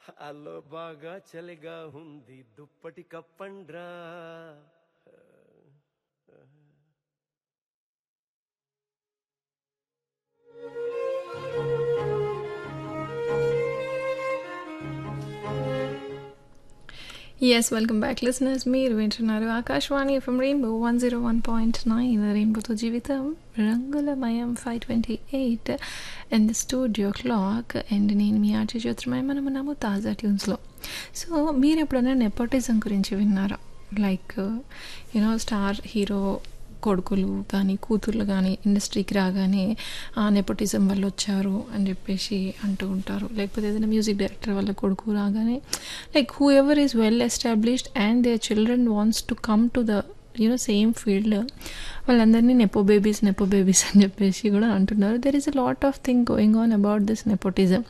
అల్లో బాగా చలిగా ఉంది దుప్పటి కప్పండ్రా. Yes, welcome back, listeners. మీరు వింటున్నారు ఆకాశవాణి ఎఫ్ఎం రెయిన్బో 101.9 రెయిన్బోతో జీవితం రంగులమయం 5:28 and the studio clock and నేను మీ ఆర్జే జ్యోతిర్మయం. మనం ఉన్నాము తాజా ట్యూన్స్లో. సో మీరు ఎప్పుడైనా నెపోటిజం గురించి విన్నారా? లైక్ స్టార్ హీరో కొడుకులు కానీ కూతుర్లు కానీ ఇండస్ట్రీకి రాగానే నెపోటిజం వల్ల వచ్చారు అని చెప్పేసి అంటూ ఉంటారు. లేకపోతే ఏదైనా మ్యూజిక్ డైరెక్టర్ వల్ల కొడుకు రాగానే like who ever is well established and their children wants to come to the same field, వాళ్ళందరినీ నెపో బేబీస్ అని చెప్పేసి కూడా అంటున్నారు. There is a lot of thing going on about this nepotism.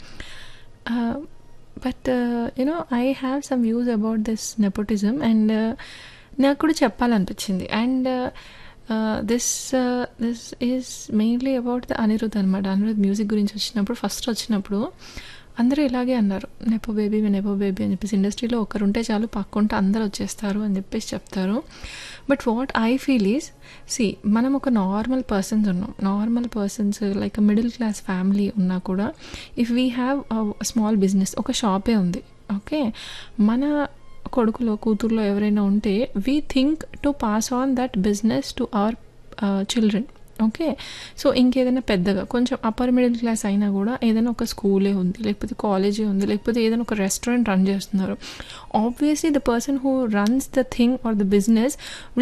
But I have some views about this nepotism and నాకు కూడా చెప్పాలనిపించింది. And this is mainly about the Anirudh అనమాట. Anirudh music గురించి వచ్చినప్పుడు అందరూ ఇలాగే అన్నారు, నెపో బేబీ అని చెప్పేసి. ఇండస్ట్రీలో ఒకరుంటే చాలు, పక్కుంటే అందరు వచ్చేస్తారు అని చెప్పేసి చెప్తారు. But what I feel is, మనం ఒక normal persons like middle class family ఉన్నా కూడా if we have small business, ఒక షాపే ఉంది, ఓకే, మన కొడుకులో కూతుర్లో ఎవరైనా ఉంటే we think to pass on that business to our children, okay. So ఇంకేదైనా పెద్దగా కొంచెం అప్పర్ మిడిల్ క్లాస్ అయినా కూడా ఏదైనా ఒక స్కూలే ఉంది, లేకపోతే కాలేజే ఉంది, లేకపోతే ఏదైనా ఒక రెస్టారెంట్ రన్ చేస్తున్నారు. Obviously the person who runs the thing or the business